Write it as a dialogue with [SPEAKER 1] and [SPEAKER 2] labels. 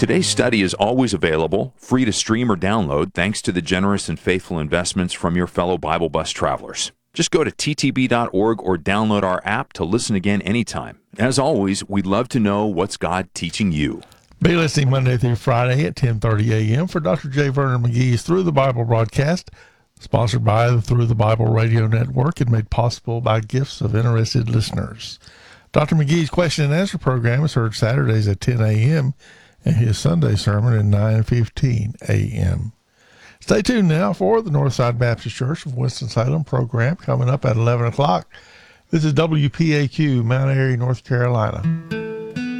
[SPEAKER 1] Today's study is always available, free to stream or download, thanks to the generous and faithful investments from your fellow Bible Bus travelers. Just go to ttb.org or download our app to listen again anytime. As always, we'd love to know what's God teaching you.
[SPEAKER 2] Be listening Monday through Friday at 10:30 a.m. for Dr. J. Vernon McGee's Through the Bible broadcast, sponsored by the Through the Bible Radio Network and made possible by gifts of interested listeners. Dr. McGee's question and answer program is heard Saturdays at 10 a.m. and his Sunday sermon at 9:15 a.m. Stay tuned now for the Northside Baptist Church of Winston-Salem program coming up at 11 o'clock. This is WPAQ, Mount Airy, North Carolina.